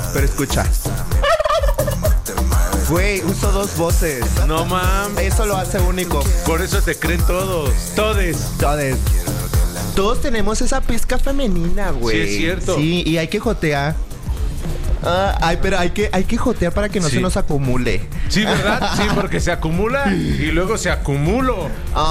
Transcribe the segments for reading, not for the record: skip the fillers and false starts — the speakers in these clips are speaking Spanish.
Pero escucha. Güey, uso 2 voces. No mames. Eso lo hace único. Por eso te creen todos. Todos tenemos esa pizca femenina, güey. Sí, es cierto. Sí, y hay que jotear. Pero hay que jotear para que no se nos acumule. Sí, ¿verdad? Sí, porque se acumula y luego se acumulo.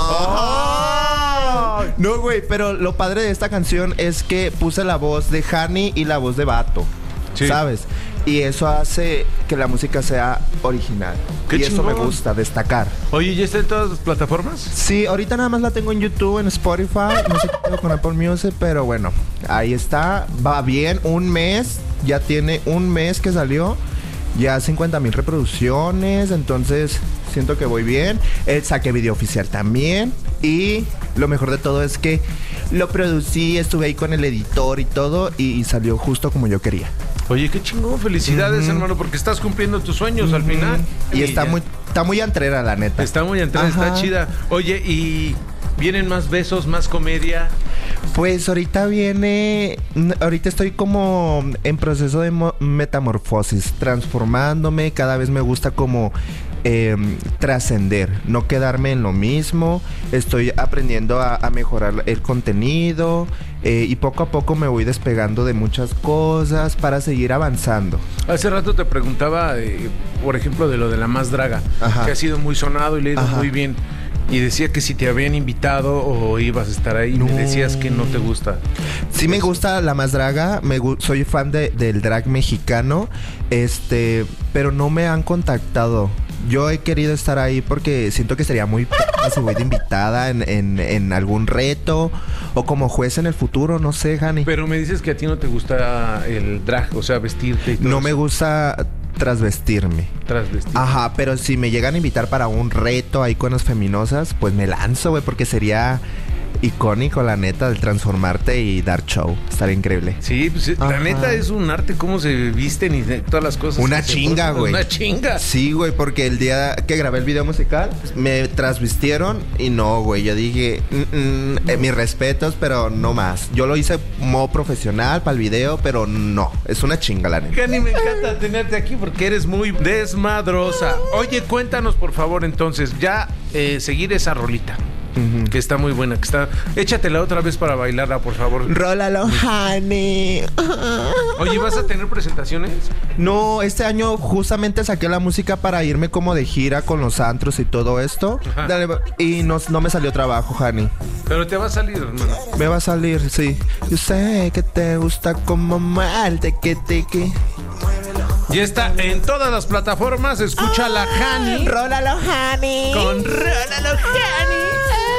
No, güey, pero lo padre de esta canción es que puse la voz de Hani y la voz de Vato. Sí. ¿Sabes? Y eso hace que la música sea original. Qué y chingón. Eso me gusta, destacar. Oye, ¿ya está en todas las plataformas? Sí, ahorita nada más la tengo en YouTube, en Spotify. No sé qué pedo con Apple Music, pero bueno, ahí está. Va bien, un mes. Ya tiene un mes que salió. Ya 50,000 reproducciones. Entonces, siento que voy bien. Saqué video oficial también. Y lo mejor de todo es que lo producí, estuve ahí con el editor y todo. Y salió justo como yo quería. Oye, qué chingón, felicidades, hermano, porque estás cumpliendo tus sueños al final. Y está muy entrera, la neta. Está muy entrera, está chida. Oye, ¿y vienen más besos, más comedia? Pues ahorita estoy como en proceso de metamorfosis, transformándome, cada vez me gusta como trascender, no quedarme en lo mismo, estoy aprendiendo a mejorar el contenido y poco a poco me voy despegando de muchas cosas para seguir avanzando. Hace rato te preguntaba, por ejemplo, de lo de La Más Draga, que ha sido muy sonado y le ha ido muy bien. Y decía que si te habían invitado o ibas a estar ahí, me decías que no te gusta. Sí me gusta La Más Draga, soy fan del drag mexicano, pero no me han contactado. Yo he querido estar ahí porque siento que sería muy si voy de invitada en algún reto o como juez en el futuro, no sé, Hani. Pero me dices que a ti no te gusta el drag, o sea, vestirte y todo. No me gusta trasvestirme. Ajá, pero si me llegan a invitar para un reto ahí con las feminosas, pues me lanzo, güey, porque sería icónico, la neta, el transformarte y dar show. Estaría increíble. Sí, pues la neta es un arte, cómo se visten y todas las cosas. Una chinga, güey. Una chinga. Sí, güey, porque el día que grabé el video musical, me trasvistieron y no, güey. Yo dije, mis respetos, pero no más. Yo lo hice modo profesional para el video, pero no. Es una chinga, la neta. Gani, me encanta tenerte aquí porque eres muy desmadrosa. Oye, cuéntanos, por favor, entonces, ya seguir esa rolita. Que está muy buena, échatela otra vez para bailarla, por favor. Rólalo, Hani. Oye, ¿vas a tener presentaciones? No, este año justamente saqué la música para irme como de gira con los antros y todo esto. Y no me salió trabajo, Hani. Pero te va a salir, hermano. Me va a salir, sí. Yo sé que te gusta como mal teque. Ya está en todas las plataformas. Escucha la Hani. Rólalo, Hani. Con Rólalo, Hani.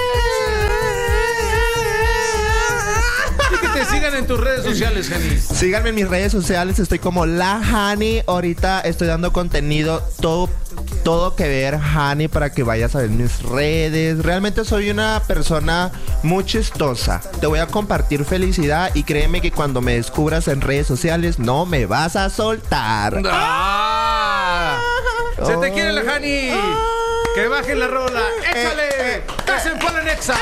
Y que te sigan en tus redes sociales, Hani. Síganme en mis redes sociales. Estoy como la Hani. Ahorita estoy dando contenido todo que ver, Hani, para que vayas a ver mis redes. Realmente soy una persona muy chistosa. Te voy a compartir felicidad y créeme que cuando me descubras en redes sociales no me vas a soltar. ¡Se te quiere la Hani! ¡Que bajen la rola! ¡Échale! ¡Estás en Polen Exa!